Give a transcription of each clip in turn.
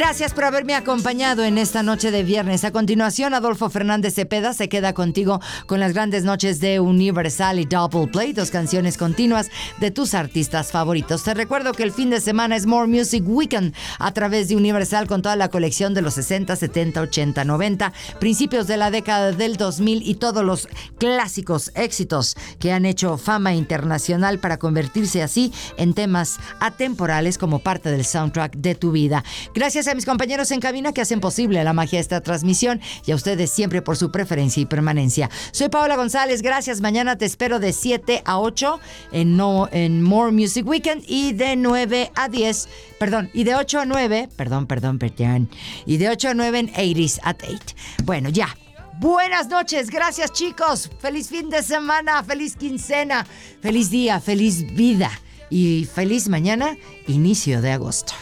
Gracias por haberme acompañado en esta noche de viernes. A continuación, Adolfo Fernández Cepeda se queda contigo con las grandes noches de Universal y Double Play, 2 canciones continuas de tus artistas favoritos. Te recuerdo que el fin de semana es More Music Weekend a través de Universal con toda la colección de los 60, 70, 80, 90, principios de la década del 2000 y todos los clásicos éxitos que han hecho fama internacional para convertirse así en temas atemporales como parte del soundtrack de tu vida. Gracias a mis compañeros en cabina que hacen posible la magia de esta transmisión y a ustedes siempre por su preferencia y permanencia. Soy Paola González, gracias. Mañana te espero de 7 a 8 en More Music Weekend y de 9 a 10, y de 8 a 9, y de 8 a 9 en 80s at 8. Bueno, ya. Buenas noches, gracias chicos. Feliz fin de semana, feliz quincena, feliz día, feliz vida y feliz mañana, inicio de agosto.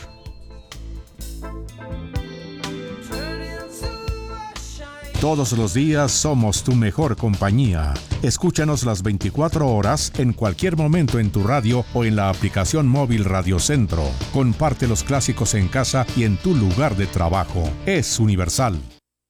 Todos los días somos tu mejor compañía. Escúchanos las 24 horas en cualquier momento en tu radio o en la aplicación móvil Radio Centro. Comparte los clásicos en casa y en tu lugar de trabajo. Es Universal.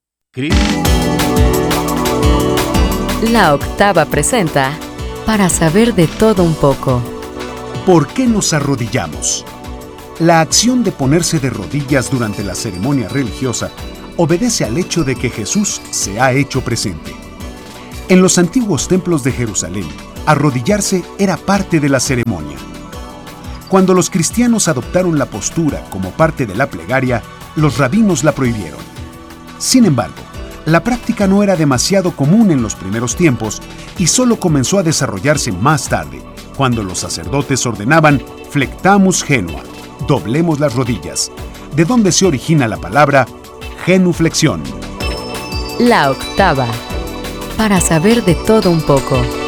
La Octava presenta Para saber de todo un poco. ¿Por qué nos arrodillamos? La acción de ponerse de rodillas durante la ceremonia religiosa obedece al hecho de que Jesús se ha hecho presente. En los antiguos templos de Jerusalén, arrodillarse era parte de la ceremonia. Cuando los cristianos adoptaron la postura como parte de la plegaria, los rabinos la prohibieron. Sin embargo, la práctica no era demasiado común en los primeros tiempos y solo comenzó a desarrollarse más tarde, cuando los sacerdotes ordenaban flectamus genua, doblemos las rodillas, de donde se origina la palabra genuflexión. La Octava, para saber de todo un poco.